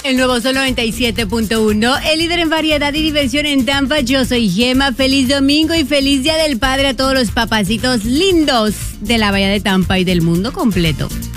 El nuevo Sol 97.1, el líder en variedad y diversión en Tampa. Yo soy Gema. Feliz domingo y feliz Día del Padre a todos los papacitos lindos de la Bahía de Tampa y del mundo completo.